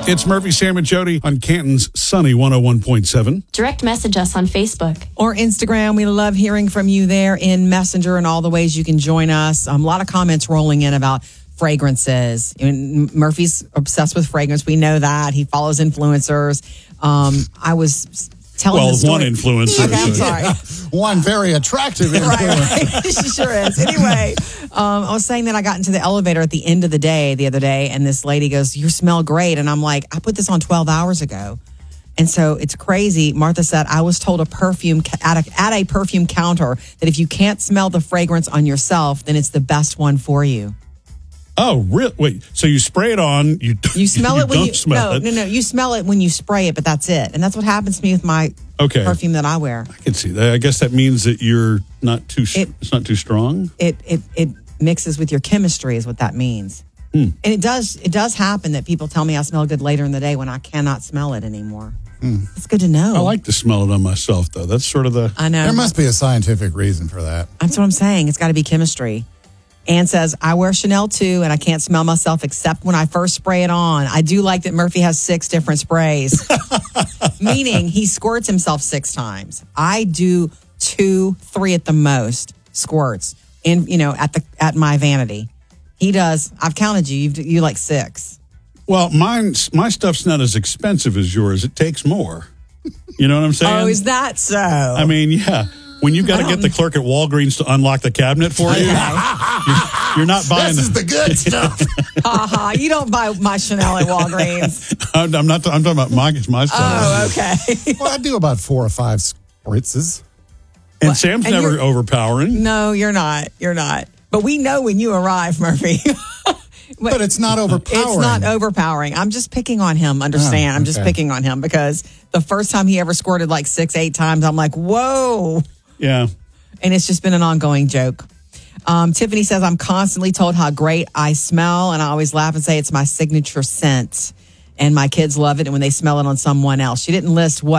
It's Murphy, Sam, and Jody on Canton's Sunny 101.7. Direct message us on Facebook or Instagram. We love hearing from you there in Messenger and all the ways you can join us. A lot of comments rolling in about fragrances. Murphy's obsessed with fragrance. We know that. He follows influencers. I was telling the story. One influencer. Okay, I'm sorry. One very attractive influencer. Right. She sure is. Anyway, I was saying that I got into the elevator at the end of the day the other day, and this lady goes, "You smell great." And I'm like, "I put this on 12 hours ago." And so it's crazy. Martha said, "I was told at a perfume counter that if you can't smell the fragrance on yourself, then it's the best one for you." Oh, really? Wait, so you spray it on, you smell it when you smell it. No, you smell it when you spray it, but that's it. And that's what happens to me with my perfume that I wear. I can see that. I guess that means that you're not too it's not too strong. It mixes with your chemistry is what that means. And it does happen that people tell me I smell good later in the day when I cannot smell it anymore. It's good to know. I like to smell it on myself, though. That's sort of I know. There must be a scientific reason for that. That's what I'm saying. It's got to be chemistry. Ann says, "I wear Chanel too, and I can't smell myself except when I first spray it on. I do like that Murphy has 6 different sprays." Meaning he squirts himself 6 times. I do 2, 3 at the most squirts at my vanity. He does. I've counted you. You like 6. Well, my stuff's not as expensive as yours. It takes more. You know what I'm saying? Oh, is that so? I mean, yeah. When you got to get the clerk at Walgreens to unlock the cabinet for you, you're not buying. This is the good stuff. You don't buy my Chanel at Walgreens. I'm talking about my stuff. Oh, okay. Well, I do about 4 or 5 spritzes. And Sam's never overpowering. No, you're not. You're not. But we know when you arrive, Murphy. But it's not overpowering. It's not overpowering. I'm just picking on him. Understand? I'm just picking on him because the first time he ever squirted like 6, 8 times, I'm like, whoa. Yeah. And it's just been an ongoing joke. Tiffany says, "I'm constantly told how great I smell, and I always laugh and say it's my signature scent. And my kids love it when they smell it on someone else." She didn't list what